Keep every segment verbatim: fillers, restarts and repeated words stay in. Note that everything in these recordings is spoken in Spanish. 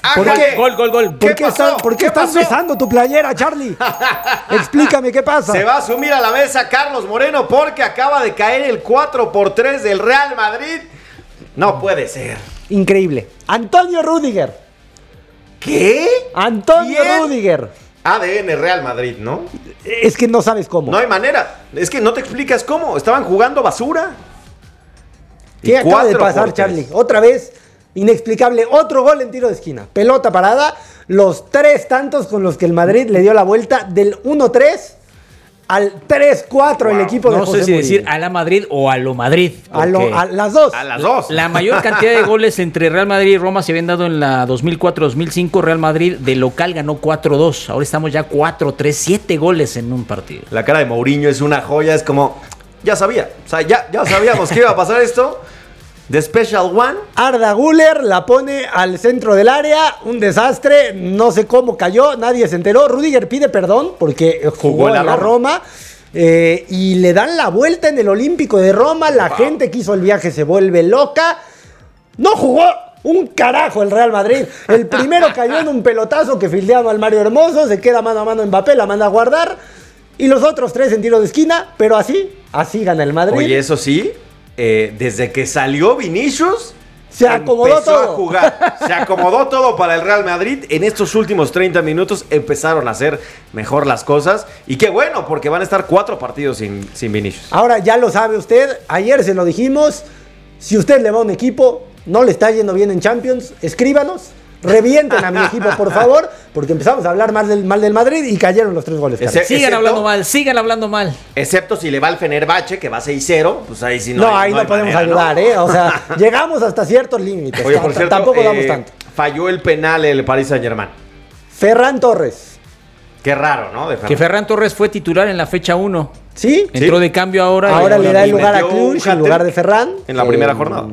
¿Por qué? Gol, gol, gol. ¿Por qué, está, ¿por qué, ¿Qué estás pasó? besando tu playera, Charlie? Explícame qué pasa. Se va a subir a la mesa Carlos Moreno porque acaba de caer el cuatro por tres del Real Madrid. No puede ser. Increíble. Antonio Rüdiger. ¿Qué? Antonio ¿Quién? Rüdiger. A D N Real Madrid, ¿no? Es que no sabes cómo. No hay manera. Es que no te explicas cómo. Estaban jugando basura. ¿Qué acaba de pasar, Charlie? Otra vez, inexplicable. Otro gol en tiro de esquina. Pelota parada. Los tres tantos con los que el Madrid le dio la vuelta del uno tres al tres cuatro wow. el equipo no de José No sé si Mourinho. decir a la Madrid o a lo Madrid. A, lo, a las dos. A las dos. La mayor cantidad de goles entre Real Madrid y Roma se habían dado en la dos mil cuatro dos mil cinco. Real Madrid de local ganó cuatro dos. Ahora estamos ya cuatro tres, siete goles en un partido. La cara de Mourinho es una joya. Es como, ya sabía. O sea, ya, ya sabíamos que iba a pasar esto. The Special One. Arda Güler la pone al centro del área. Un desastre. No sé cómo cayó. Nadie se enteró. Rüdiger pide perdón porque jugó, jugó en la, la Roma. Roma. Eh, y le dan la vuelta en el Olímpico de Roma. La wow. gente que hizo el viaje se vuelve loca. No jugó un carajo el Real Madrid. El primero cayó en un pelotazo que fildeaba al Mario Hermoso. Se queda mano a mano Mbappé, la manda a guardar. Y los otros tres en tiro de esquina. Pero así, así gana el Madrid. Oye, eso sí, eh, desde que salió Vinicius, se acomodó empezó todo. a jugar. Se acomodó todo para el Real Madrid. En estos últimos treinta minutos empezaron a hacer mejor las cosas. Y qué bueno, porque van a estar cuatro partidos sin, sin Vinicius. Ahora ya lo sabe usted. Ayer se lo dijimos. Si usted le va a un equipo, no le está yendo bien en Champions, escríbanos. Revienten a mi equipo, por favor, porque empezamos a hablar mal del, mal del Madrid y cayeron los tres goles. Ese, sigan excepto, hablando mal, sigan hablando mal. Excepto si le va al Fenerbahce, que va seis cero, pues ahí sí no. No, hay, ahí no, no hay podemos manera, ayudar, ¿no? ¿eh? O sea, llegamos hasta ciertos límites. Oye, por cierto, tampoco eh, damos tanto. Falló el penal el Paris Saint-Germain. Ferran Torres. Qué raro, ¿no? De Ferran. Que Ferran Torres fue titular en la fecha uno. ¿Sí? Entró ¿Sí? de cambio ahora. Ahora le da el lugar a Cluj en lugar de Ferran. En la eh, primera jornada.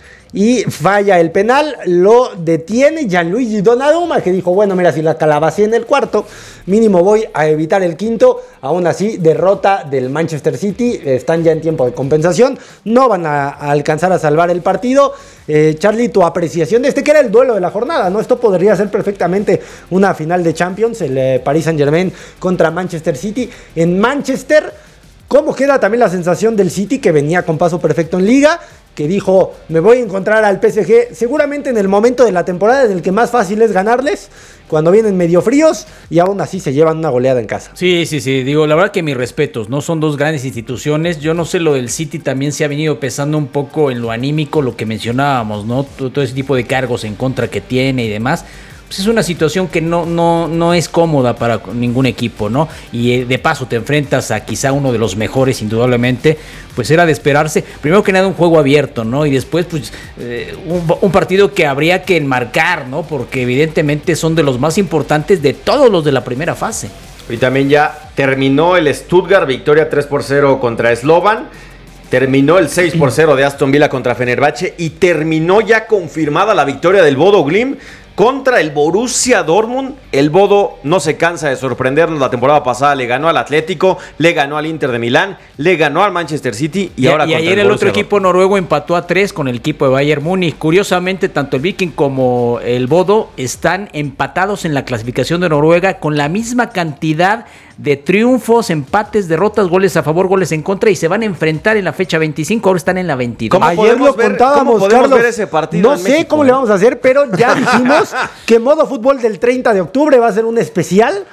Y falla el penal, lo detiene Gianluigi Donnarumma, que dijo, bueno, mira, si la calabacé en el cuarto, mínimo voy a evitar el quinto. Aún así, derrota del Manchester City, están ya en tiempo de compensación, no van a, a alcanzar a salvar el partido. Eh, Charlie, tu apreciación de este, que era el duelo de la jornada, ¿no? Esto podría ser perfectamente una final de Champions, el eh, Paris Saint-Germain contra Manchester City. En Manchester, ¿cómo queda también la sensación del City, que venía con paso perfecto en Liga? Que dijo, me voy a encontrar al P S G seguramente en el momento de la temporada en el que más fácil es ganarles, cuando vienen medio fríos, y aún así se llevan una goleada en casa. Sí, sí, sí, digo, la verdad que mis respetos, ¿no? Son dos grandes instituciones. Yo no sé, lo del City también se ha venido pesando un poco en lo anímico, lo que mencionábamos, ¿no? Todo, todo ese tipo de cargos en contra que tiene y demás. Pues es una situación que no, no, no es cómoda para ningún equipo, ¿no? Y de paso te enfrentas a quizá uno de los mejores, indudablemente. Pues era de esperarse, primero que nada un juego abierto, ¿no? Y después pues eh, un, un partido que habría que enmarcar, ¿no? Porque evidentemente son de los más importantes de todos los de la primera fase. Y también ya terminó el Stuttgart, victoria tres por cero contra Slovan. Terminó el seis por cero de Aston Villa contra Fenerbahce. Y terminó ya confirmada la victoria del Bodo Glimt contra el Borussia Dortmund. El Bodo no se cansa de sorprendernos. La temporada pasada le ganó al Atlético, le ganó al Inter de Milán, le ganó al Manchester City y, y ahora y contra ayer el, el otro Dortmund. Equipo noruego empató a tres con el equipo de Bayern Múnich. Curiosamente, tanto el Viking como el Bodo están empatados en la clasificación de Noruega con la misma cantidad de triunfos, empates, derrotas, goles a favor, goles en contra, y se van a enfrentar en la fecha veinticinco. Ahora están en la veintidós. Ayer lo ver, contábamos, ¿cómo podemos Carlos, ver ese partido no en sé México, cómo eh? le vamos a hacer, pero ya dijimos que Modo Fútbol del treinta de octubre va a ser un especial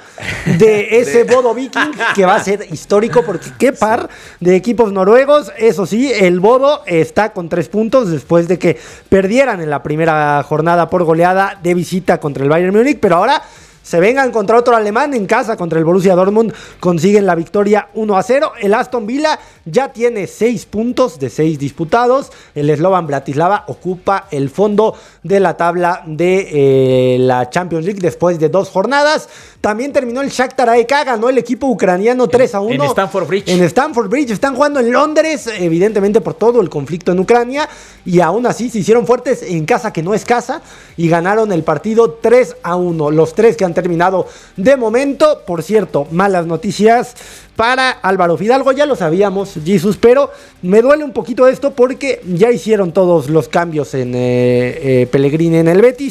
de ese Bodo Viking, que va a ser histórico, porque qué par de equipos noruegos. Eso sí, el Bodo está con tres puntos después de que perdieran en la primera jornada por goleada de visita contra el Bayern Múnich, pero ahora se vengan contra otro alemán en casa contra el Borussia Dortmund, consiguen la victoria uno a cero. El Aston Villa ya tiene seis puntos de seis disputados. El Slovan Bratislava ocupa el fondo de la tabla de eh, la Champions League después de dos jornadas. También terminó el Shakhtar A E K, ganó el equipo ucraniano tres a uno. En Stamford Bridge. En Stamford Bridge, están jugando en Londres, evidentemente por todo el conflicto en Ucrania, y aún así se hicieron fuertes en casa que no es casa y ganaron el partido tres a uno. Los tres que han terminado de momento. Por cierto, malas noticias para Álvaro Fidalgo, ya lo sabíamos, Jesus, pero me duele un poquito esto porque ya hicieron todos los cambios en eh, eh, Pellegrini en el Betis.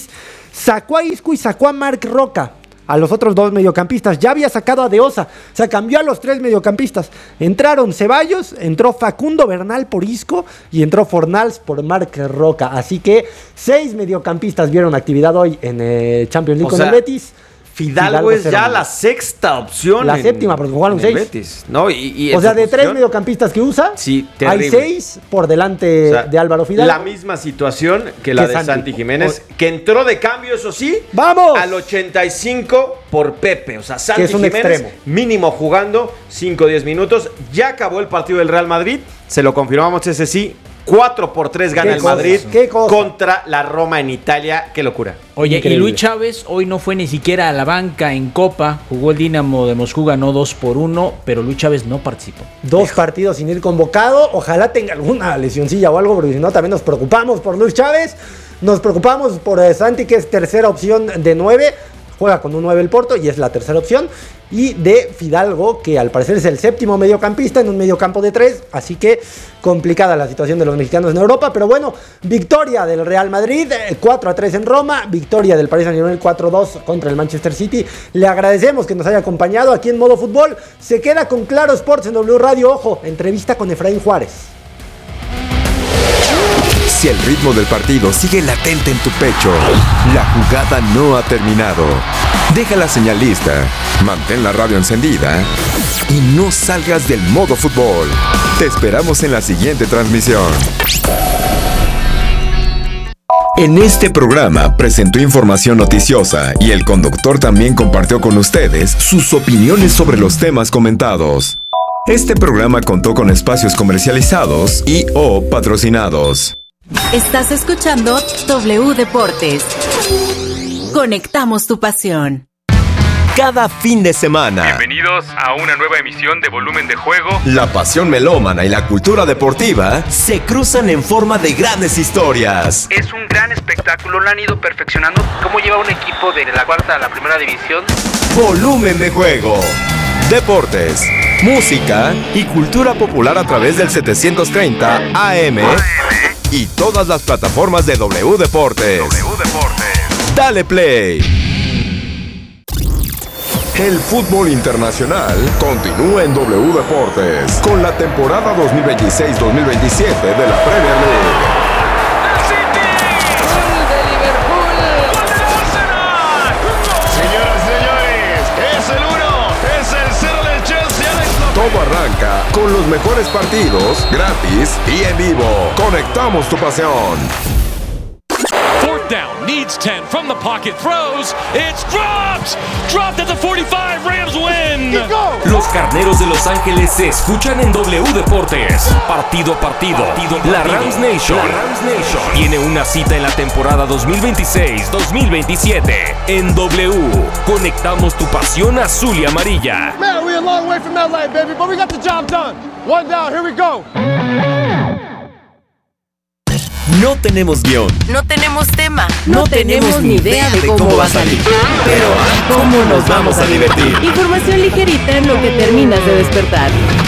Sacó a Isco y sacó a Marc Roca. A los otros dos mediocampistas. Ya había sacado a De Osa. O sea, cambió a los tres mediocampistas. Entraron Ceballos, entró Facundo Bernal por Isco y entró Fornals por Marc Roca. Así que seis mediocampistas vieron actividad hoy en eh, Champions League o con sea, el Betis. Fidalgo, Fidalgo es ya la sexta opción. La en, séptima, porque jugaron seis. Betis, ¿no? Y, y o sea, de tres mediocampistas que usa, sí, hay seis por delante o sea, de Álvaro Fidalgo. La misma situación que la que de Santi, Santi Jiménez, o, que entró de cambio, eso sí. ¡Vamos! Al ochenta y cinco por Pepe. O sea, Santi es un Jiménez extremo. Mínimo jugando cinco o diez minutos. Ya acabó el partido del Real Madrid. Se lo confirmamos, ese sí. cuatro por tres gana el Madrid contra la Roma en Italia. Qué locura. Oye, Increíble. Y Luis Chávez hoy no fue ni siquiera a la banca en Copa. Jugó el Dinamo de Moscú, ganó dos por uno, pero Luis Chávez no participó. Dos Deja. partidos sin ir convocado. Ojalá tenga alguna lesioncilla o algo, porque si no también nos preocupamos por Luis Chávez. Nos preocupamos por eh, Santi, que es tercera opción de nueve. Juega con un nueve el Porto y es la tercera opción. Y de Fidalgo, que al parecer es el séptimo mediocampista en un mediocampo de tres. Así que complicada la situación de los mexicanos en Europa. Pero bueno, victoria del Real Madrid, cuatro a tres en Roma. Victoria del Paris Saint-Germain cuatro a dos contra el Manchester City. Le agradecemos que nos haya acompañado aquí en Modo Fútbol. Se queda con Claro Sports en W Radio. Ojo, entrevista con Efraín Juárez. Si el ritmo del partido sigue latente en tu pecho, la jugada no ha terminado. Deja la señal lista, mantén la radio encendida y no salgas del Modo Fútbol. Te esperamos en la siguiente transmisión. En este programa presentó información noticiosa y el conductor también compartió con ustedes sus opiniones sobre los temas comentados. Este programa contó con espacios comercializados y o patrocinados. Estás escuchando W Deportes. Conectamos tu pasión. Cada fin de semana. Bienvenidos a una nueva emisión de Volumen de Juego. La pasión melómana y la cultura deportiva se cruzan en forma de grandes historias. Es un gran espectáculo, lo han ido perfeccionando. ¿Cómo lleva un equipo de la cuarta a la primera división? Volumen de Juego. Deportes, música y cultura popular a través del setecientos treinta A M y todas las plataformas de W Deportes. W Deportes. Dale play. El fútbol internacional continúa en W Deportes con la temporada dos mil veintiséis dos mil veintisiete de la Premier League. Todo arranca con los mejores partidos, gratis y en vivo. Conectamos tu pasión. Fourth down, needs ten from the pocket, throws, it's dropped! Dropped at the forty-five, Rams win! Los Carneros de Los Ángeles se escuchan en W Deportes. Partido a partido, partido, partido. La Rams Nation, la Rams Nation tiene una cita en la temporada dos mil veintiséis dos mil veintisiete. En W, conectamos tu pasión azul y amarilla. Man, we're a long way from L A, baby, but we got the job done. One down, here we go. No tenemos guión. No tenemos tema. No, no tenemos, tenemos ni idea de cómo, cómo va a salir. Pero ¿cómo nos vamos a divertir? Información ligerita en lo que terminas de despertar.